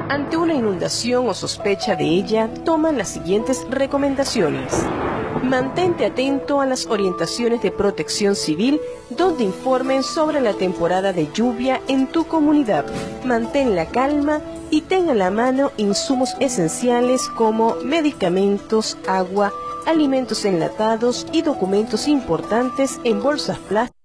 Ante una inundación o sospecha de ella, toman las siguientes recomendaciones. Mantente atento a las orientaciones de Protección Civil, donde informen sobre la temporada de lluvia en tu comunidad. Mantén la calma y ten a la mano insumos esenciales como medicamentos, agua, alimentos enlatados y documentos importantes en bolsas plásticas.